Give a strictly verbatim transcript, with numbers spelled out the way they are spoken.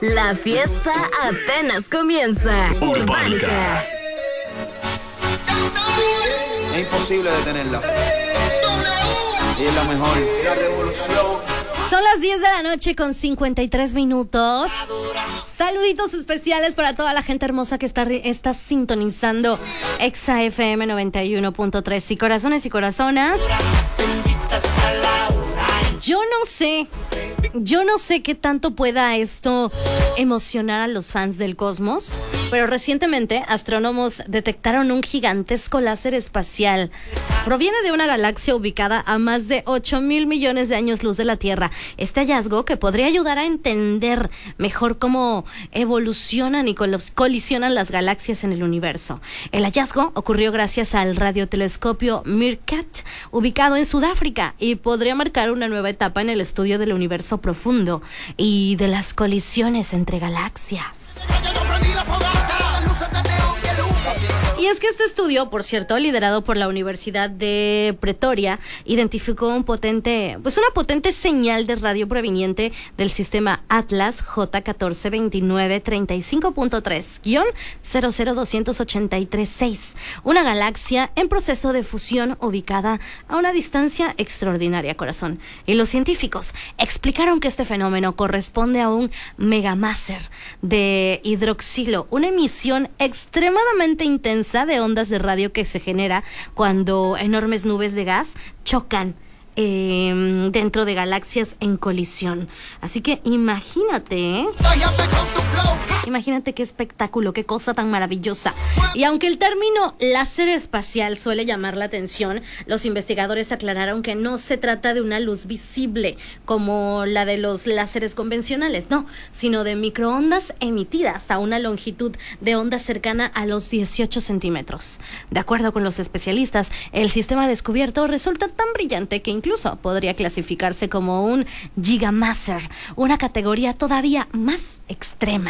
La fiesta apenas comienza. Urbánica. Es imposible detenerla. Ella es la mejor. La revolución. Son las diez de la noche con cincuenta y tres minutos. Saluditos especiales para toda la gente hermosa que está, está sintonizando Exa F M noventa y uno punto tres. Y corazones y corazonas, yo no sé, yo no sé qué tanto pueda esto emocionar a los fans del cosmos, pero recientemente astrónomos detectaron un gigantesco láser espacial. Proviene de una galaxia ubicada a más de ocho mil millones de años luz de la Tierra. Este hallazgo, que podría ayudar a entender mejor cómo evolucionan y colisionan las galaxias en el universo. El hallazgo ocurrió gracias al radiotelescopio Meerkat, ubicado en Sudáfrica, y podría marcar una nueva etapa en el estudio del universo profundo y de las colisiones entre galaxias. Y es que este estudio, por cierto, liderado por la Universidad de Pretoria, identificó un potente, pues una potente señal de radio proveniente del sistema Atlas J catorce veintinueve treinta y cinco punto tres cero cero dos ocho tres seis, una galaxia en proceso de fusión ubicada a una distancia extraordinaria, corazón. Y los científicos explicaron que este fenómeno corresponde a un megamáser de hidroxilo, una emisión extremadamente intensa de ondas de radio que se genera cuando enormes nubes de gas chocan eh, dentro de galaxias en colisión. Así que imagínate, ¿eh? Imagínate qué espectáculo, qué cosa tan maravillosa. Y aunque el término láser espacial suele llamar la atención, los investigadores aclararon que no se trata de una luz visible como la de los láseres convencionales, no, sino de microondas emitidas a una longitud de onda cercana a los dieciocho centímetros. De acuerdo con los especialistas, el sistema descubierto resulta tan brillante que incluso podría clasificarse como un gigamáser, una categoría todavía más extrema.